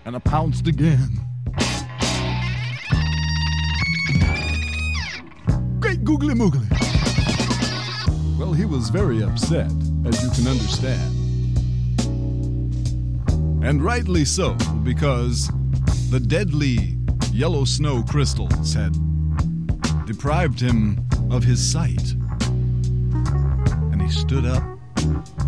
and I pounced again. Great googly moogly. Well, he was very upset, as you can understand. And rightly so, because the deadly yellow snow crystals had deprived him of his sight. And he stood up